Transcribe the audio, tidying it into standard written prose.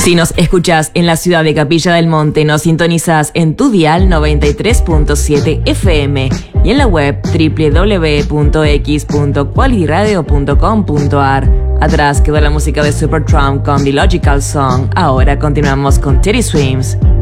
Si nos escuchás en la ciudad de Capilla del Monte, nos sintonizás en tu dial 93.7 FM y en la web www.x.qualiradio.com.ar. Atrás quedó la música de Supertramp con The Logical Song. Ahora continuamos con Teddy Swims.